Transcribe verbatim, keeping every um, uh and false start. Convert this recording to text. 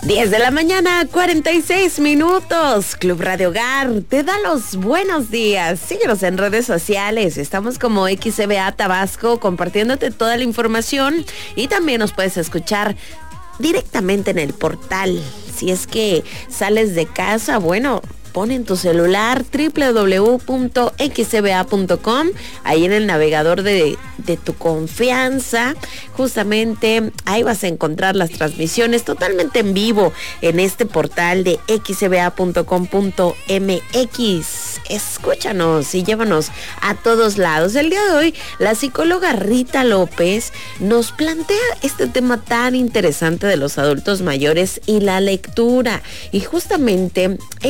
diez de la mañana, cuarenta y seis minutos. Club Radio Hogar te da los buenos días. Síguenos en redes sociales. Estamos como X C B A Tabasco, compartiéndote toda la información. Y también nos puedes escuchar directamente en el portal. Si es que sales de casa, bueno, pon en tu celular doble u doble u doble u punto x c b a punto com, ahí en el navegador de, de tu confianza. Justamente ahí vas a encontrar las transmisiones totalmente en vivo en este portal de x c b a punto com punto m x. Escúchanos y llévanos a todos lados. El día de hoy, la psicóloga Rita López nos plantea este tema tan interesante de los adultos mayores y la lectura. Y justamente